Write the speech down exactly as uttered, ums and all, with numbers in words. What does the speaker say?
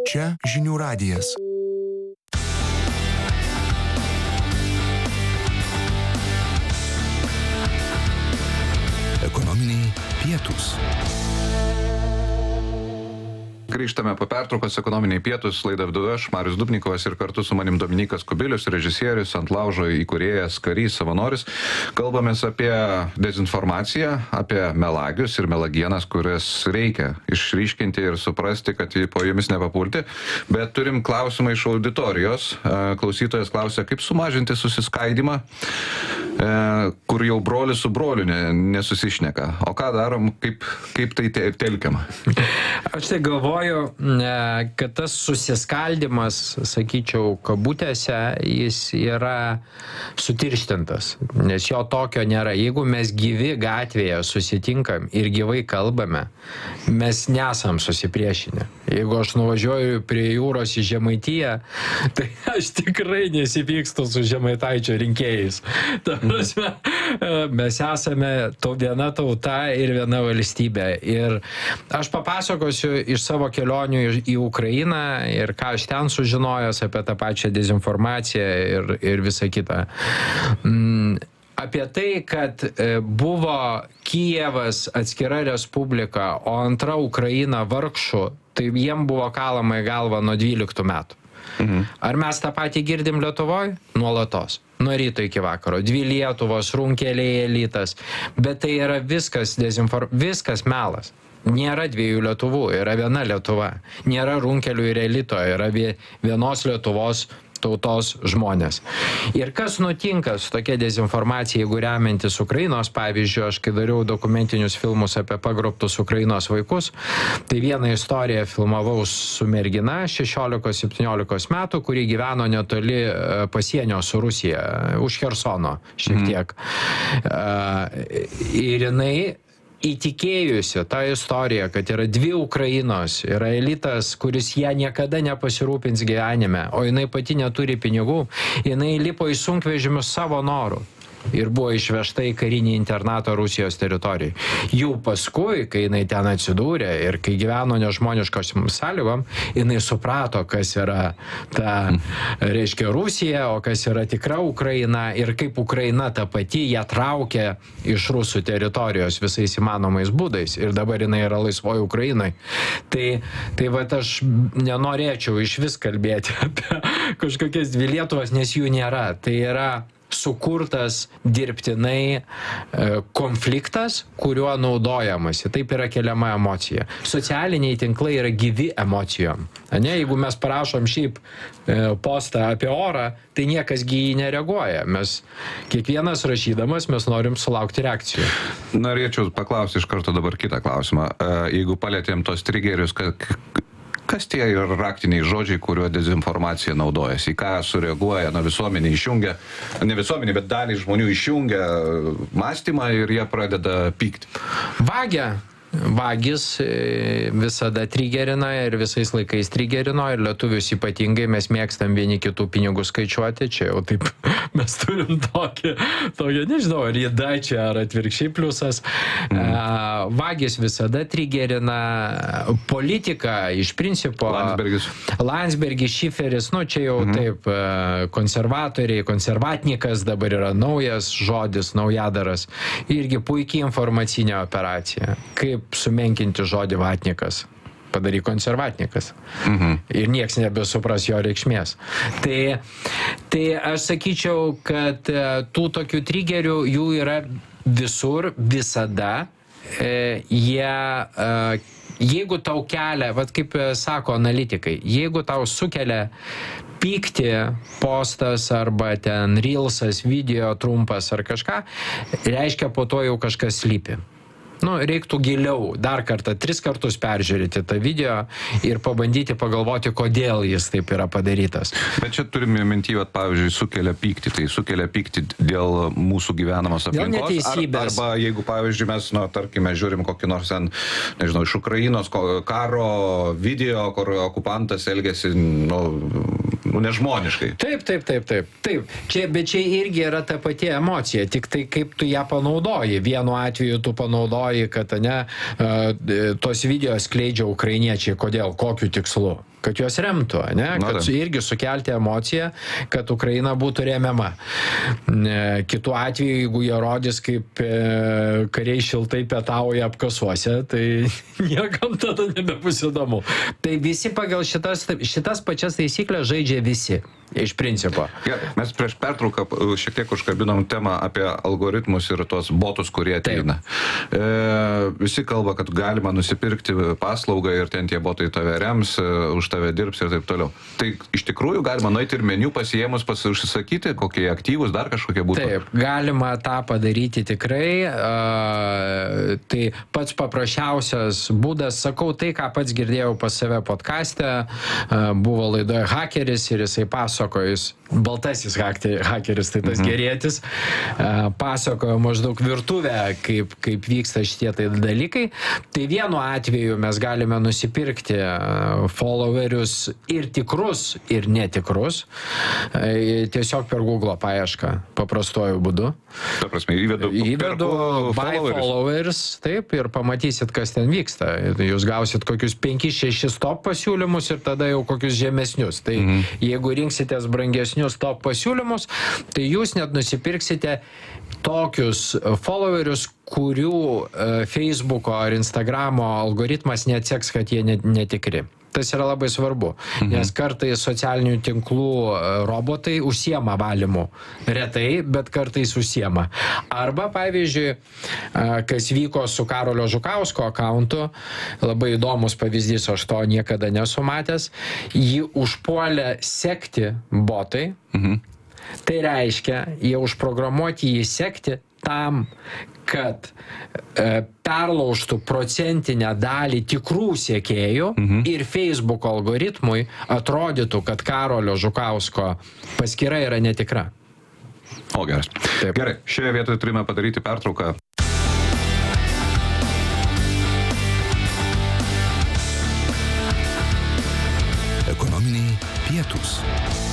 Čia Žinių radijas. Ekonominiai pietūs. Grįžtame po pertraukos ekonominiai pietūs, laidą vedu aš, Marius Dubnikovas, ir kartu su manim Dominykas Kubilius, režisierius, Ant laužo įkūrėjas, karys, savanoris. Kalbamės apie dezinformaciją, apie melagius ir melagienas, kurias reikia išryškinti ir suprasti, kad po jomis nepapulti. Bet turim klausimą iš auditorijos. Klausytojas klausia, kaip sumažinti susiskaidimą, kur jau brolis su broliu nesusišneka. O ką darom, kaip, kaip tai telkiama? Aš tai galvoju, kad tas susiskaldimas, sakyčiau, kabutėse, jis yra sutirštintas, nes jo tokio nėra. Jeigu mes gyvi gatvėje susitinkam ir gyvai kalbame, mes nesam susipriešinę. Jeigu aš nuvažiuoju prie jūros į Žemaitiją, tai aš tikrai nesipykstu su Žemaitaičio rinkėjais. Ta prasme, mes esame to viena tauta ir viena valstybė. Ir aš papasakosiu iš savo kelionių į Ukrainą ir ką aš ten sužinojęs apie tą pačią dezinformaciją ir, ir visą kitą. Mm, apie tai, kad buvo Kijevas atskira respublika, o antra Ukraina vargšų, tai jiem buvo kalama į galvą nuo dvyliktų metų. Mhm. Ar mes tą patį girdim Lietuvoje? Nuolatos. Nuo ryto iki vakaro. Dvi Lietuvos, runkeliai, elitas. Bet tai yra viskas dezinfor... viskas melas. Nėra dviejų Lietuvų, yra viena Lietuva. Nėra runkelių ir elito, yra vienos Lietuvos tautos žmonės. Ir kas nutinka su tokia dezinformacija, jeigu remiantis Ukrainos pavyzdžiui, aš kai dariau dokumentinius filmus apie pagrobtus Ukrainos vaikus, tai vieną istoriją filmavau su mergina šešiolikos septyniolikos metų, kuri gyveno netoli pasienio su Rusija, už Chersono šiek tiek. Mm. Ir jinai įtikėjusi tą istoriją, kad yra dvi Ukrainos, yra elitas, kuris ją niekada nepasirūpins gyvenime, o jinai pati neturi pinigų, jinai lipo į sunkvežimius savo norų ir buvo išvežta į karinį internatą Rusijos teritorijai. Jau paskui, kai jinai ten atsidūrė ir kai gyveno nežmoniškos sąlygom, jinai suprato, kas yra ta, reiškia, Rusija, o kas yra tikra Ukraina ir kaip Ukraina ta pati ją traukia iš rusų teritorijos visais įmanomais būdais ir dabar jinai yra laisvoji Ukrainai. Tai, tai vat aš nenorėčiau iš vis kalbėti apie kažkokias dvi Lietuvas, nes jų nėra. Tai yra sukurtas dirbtinai konfliktas, kuriuo naudojamasi. Taip yra keliama emocija. Socialiniai tinklai yra gyvi emocijom. Ne, jeigu mes parašom šiaip postą apie orą, tai niekas gi jį nereaguoja. Mes, kiekvienas rašydamas, mes norim sulaukti reakcijų. Norėčiau paklausti iš karto dabar kitą klausimą. Jeigu palėtėm tos trigerius, kad kas tie yra raktiniai žodžiai, kuriuo dezinformacija naudojasi, į ką sureaguoja, na, visuomenė išjungia, ne visuomenė, bet dalį žmonių išjungia mąstymą ir jie pradeda pykti. Vagia. Vagis visada trigerina ir visais laikais trigerino ir lietuvius ypatingai mes mėgstam vieni kitų pinigų skaičiuoti, čia jau taip mes turim tokį, tokį nežinau, ar jėda čia, ar atvirkščiai pliusas. Mm. Vagis visada trigerina, politika iš principo. Landsbergis. Landsbergis, Šiferis, nu čia jau mm. taip, konservatoriai, konservatnikas dabar yra naujas žodis, naujadaras. Irgi puikiai informacinė operacija. Kaip sumenkinti žodį vatnikas, padaryk konservatnikas. Mhm. Ir nieks nebesupras jo reikšmės. Tai, tai aš sakyčiau, kad tų tokių trigerių jų yra visur, visada. E, jie, e, jeigu tau kelia, vat kaip sako analitikai, jeigu tau sukelia pykti postas arba ten reelsas, video trumpas ar kažką, reiškia po to jau kažkas slypi. Nu, reiktų giliau, dar kartą, tris kartus peržiūrėti tą video ir pabandyti pagalvoti, kodėl jis taip yra padarytas. Bet čia turime minty, vat, pavyzdžiui, sukelia pyktį, tai sukelia pyktį dėl mūsų gyvenamos aplinkos. Dėl neteisybės. Arba jeigu, pavyzdžiui, mes, nu, tarkime, žiūrim kokį nors, nežinau, iš Ukrainos karo video, kur okupantas elgėsi, nu, nu, nežmoniškai. Taip, taip, taip, taip. Taip. Čia, bet čia irgi yra ta pati emocija, tik tai kaip tu ją panaudoji. Vienu atveju tu panaudoji, kad ne, tos video skleidžia ukrainiečiai. Kodėl? Kokiu tikslu? Kad juos remtų, ne? Kad su, irgi sukelti emociją, kad Ukraina būtų remiama. Kitu atveju, jeigu jie rodys, kaip e, kariai šiltai pietauja apkasuose, tai niekam tada nebebus įdomu. Tai visi pagal šitas, šitas pačias taisyklės žaidžia visi, iš principo. Gerai, mes prieš pertrauką šiek tiek užkabinom temą apie algoritmus ir tuos botus, kurie ateina. E, visi kalba, kad galima nusipirkti paslaugą ir ten tie botai tave rems, už tave dirbs ir taip toliau. Tai iš tikrųjų galima nueiti ir meniu pasiemus užsisakyti, kokie aktyvus, dar kažkokie būtų? Taip, galima tą padaryti tikrai. Uh, tai pats paprasčiausias būdas, sakau tai, ką pats girdėjau pas save podcaste, uh, buvo laidoje Hakeris ir jisai pasakojo, jis baltasis hakeris, tai tas mhm. gerėtis, uh, pasakojo maždaug virtuvę, kaip, kaip vyksta šitie tai dalykai. Tai vienu atveju mes galime nusipirkti uh, followerius ir tikrus, ir netikrus, uh, tiesiog per Google paiešką, paprastuoju būdu. Ta prasme, įvedu, įvedu buy followers. followers, taip, ir pamatysit, kas ten vyksta. Jūs gausit kokius penkis šešis top pasiūlymus ir tada jau kokius žemesnius. Tai mhm. jeigu rinksitės brangesnius top pasiūlymus, tai jūs net nusipirksite tokius followerius, kurių uh, Facebooko ar Instagramo algoritmas neatseks, kad jie netikri. Tas yra labai svarbu, mhm. nes kartais socialinių tinklų robotai užsiema valymu. Retai, bet kartais užsiema. Arba, pavyzdžiui, kas vyko su Karolio Žukausko akauntu, labai įdomus pavyzdys, aš to niekada nesu matęs, jį užpuolė sekti botai. Mhm. Tai reiškia, jie užprogramuoti jį sekti tam, kad e, perlaužtų procentinę dalį tikrų sekėjų mhm. ir Facebook algoritmui atrodytų, kad Karolio Žukausko paskyra yra netikra. O, geras. Taip. Gerai, šioje vietoje turime padaryti pertrauką. Ekonominiai pietūs.